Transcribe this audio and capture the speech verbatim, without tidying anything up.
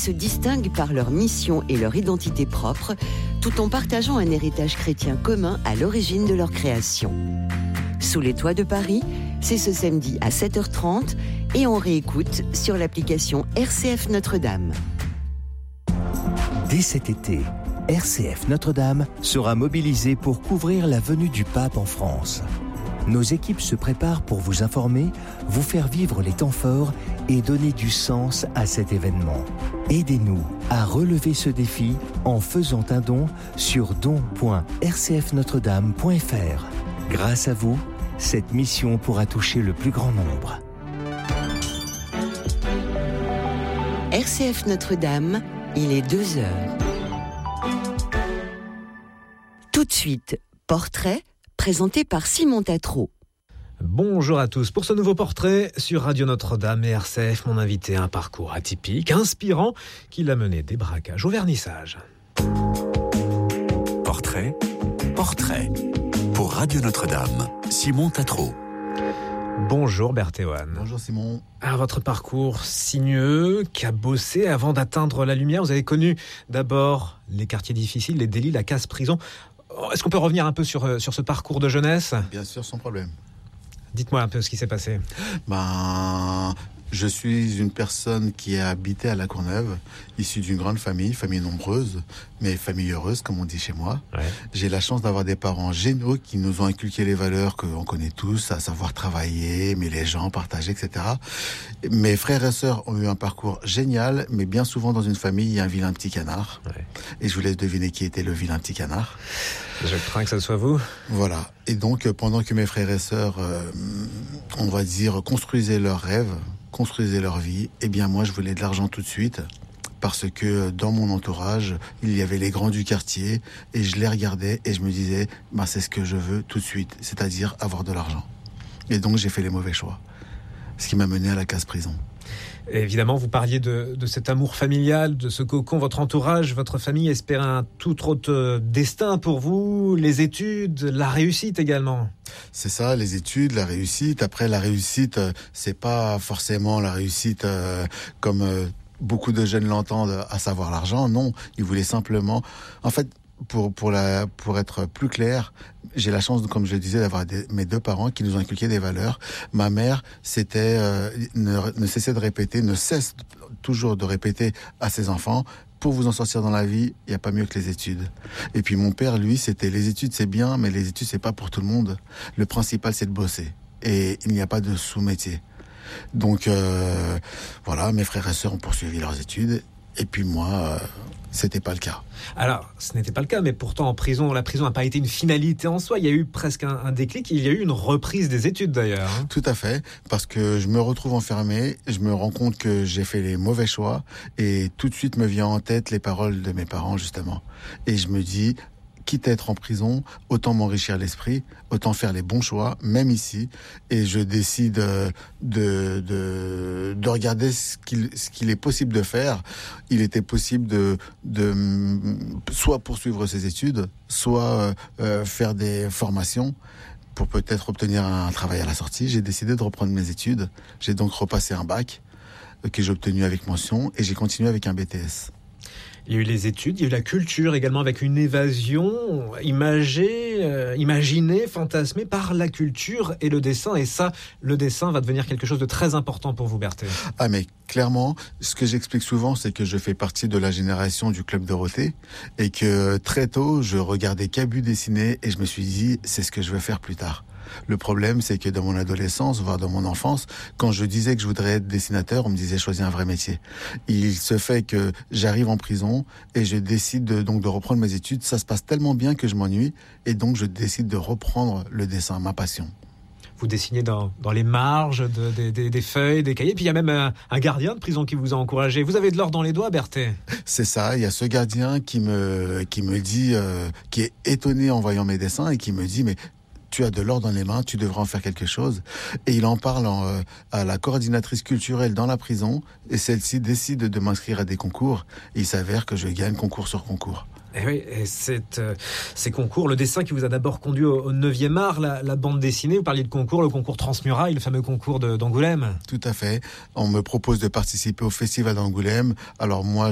se distinguent par leur mission et leur identité propre, tout en partageant un héritage chrétien commun à l'origine de leur création. Sous les toits de Paris, c'est ce samedi à sept heures trente et on réécoute sur l'application R C F Notre-Dame. Dès cet été, R C F Notre-Dame sera mobilisée pour couvrir la venue du pape en France. Nos équipes se préparent pour vous informer, vous faire vivre les temps forts et donner du sens à cet événement. Aidez-nous à relever ce défi en faisant un don sur don point r c f notre dame point f r. Grâce à vous, cette mission pourra toucher le plus grand nombre. R C F Notre-Dame, il est deux heures. Tout de suite, portrait présenté par Simon Tatro. Bonjour à tous. Pour ce nouveau portrait sur Radio Notre-Dame et R C F, mon invité a un parcours atypique, inspirant, qui l'a mené des braquages au vernissage. Portrait, portrait. Pour Radio Notre-Dame, Simon Tatro. Bonjour Berthéoine. Bonjour Simon. À votre parcours sinueux, cabossé avant d'atteindre la lumière, vous avez connu d'abord les quartiers difficiles, les délits, la casse-prison. Est-ce qu'on peut revenir un peu sur, sur ce parcours de jeunesse ? Bien sûr, sans problème. Dites-moi un peu ce qui s'est passé. Ben, je suis une personne qui a habité à La Courneuve, issue d'une grande famille, famille nombreuse, mais famille heureuse, comme on dit chez moi. Ouais. J'ai la chance d'avoir des parents géniaux qui nous ont inculqué les valeurs qu'on connaît tous, à savoir travailler, aimer les gens, partager, et cetera. Mes frères et sœurs ont eu un parcours génial, mais bien souvent dans une famille, il y a un vilain petit canard. Ouais. Et je vous laisse deviner qui était le vilain petit canard. Je crains que ce soit vous. Voilà. Et donc, pendant que mes frères et sœurs, euh, on va dire, construisaient leurs rêves, construisaient leur vie, eh bien moi, je voulais de l'argent tout de suite. Parce que dans mon entourage, il y avait les grands du quartier et je les regardais et je me disais, bah, c'est ce que je veux tout de suite, c'est-à-dire avoir de l'argent. Et donc, j'ai fait les mauvais choix. Ce qui m'a mené à la casse-prison. Et évidemment, vous parliez de, de cet amour familial, de ce cocon, votre entourage, votre famille espérait un tout autre destin pour vous, les études, la réussite également. C'est ça, les études, la réussite. Après, la réussite, c'est pas forcément la réussite euh, comme euh, beaucoup de jeunes l'entendent, à savoir l'argent. Non, ils voulaient simplement... En fait, pour, pour, la, pour être plus clair, j'ai la chance, comme je le disais, d'avoir des, mes deux parents qui nous ont inculqué des valeurs. Ma mère, c'était euh, ne, ne cessait de répéter, ne cesse toujours de répéter à ses enfants, pour vous en sortir dans la vie, il n'y a pas mieux que les études. Et puis mon père, lui, c'était les études, c'est bien, mais les études, c'est pas pour tout le monde. Le principal, c'est de bosser. Et il n'y a pas de sous-métier. Donc euh, voilà, mes frères et sœurs ont poursuivi leurs études. Et puis moi, euh, c'était pas le cas. Alors, ce n'était pas le cas, mais pourtant en prison, la prison n'a pas été une finalité en soi. Il y a eu presque un, un déclic, il y a eu une reprise des études d'ailleurs. Hein. Tout à fait, parce que je me retrouve enfermé, je me rends compte que j'ai fait les mauvais choix, et tout de suite me vient en tête les paroles de mes parents justement. Et je me dis, quitte à être en prison, autant m'enrichir l'esprit, autant faire les bons choix, même ici. Et je décide de, de, de regarder ce qu'il, ce qu'il est possible de faire. Il était possible de, de soit poursuivre ses études, soit euh, faire des formations pour peut-être obtenir un travail à la sortie. J'ai décidé de reprendre mes études. J'ai donc repassé un bac que j'ai obtenu avec mention et j'ai continué avec un B T S. Il y a eu les études, il y a eu la culture également avec une évasion imagée, euh, imaginée, fantasmée par la culture et le dessin. Et ça, le dessin va devenir quelque chose de très important pour vous, Berthé. Ah mais clairement, ce que j'explique souvent, c'est que je fais partie de la génération du Club Dorothée et que très tôt, je regardais Cabu dessiner et je me suis dit, c'est ce que je veux faire plus tard. Le problème, c'est que dans mon adolescence, voire dans mon enfance, quand je disais que je voudrais être dessinateur, on me disait choisis un vrai métier. Il se fait que j'arrive en prison et je décide de, donc de reprendre mes études. Ça se passe tellement bien que je m'ennuie et donc je décide de reprendre le dessin, ma passion. Vous dessinez dans, dans les marges de, de, de, des feuilles, des cahiers. Puis il y a même un, un gardien de prison qui vous a encouragé. Vous avez de l'or dans les doigts, Berthé. C'est ça. Il y a ce gardien qui me, qui me dit, euh, qui est étonné en voyant mes dessins et qui me dit, mais tu as de l'or dans les mains, tu devrais en faire quelque chose. Et il en parle en, euh, à la coordinatrice culturelle dans la prison. Et celle-ci décide de m'inscrire à des concours. Et il s'avère que je gagne concours sur concours. Et oui, et c'est, euh, ces concours, le dessin qui vous a d'abord conduit au, au neuvième art, la, la bande dessinée, vous parliez de concours, le concours Transmuraille, le fameux concours de, d'Angoulême. Tout à fait. On me propose de participer au festival d'Angoulême. Alors moi,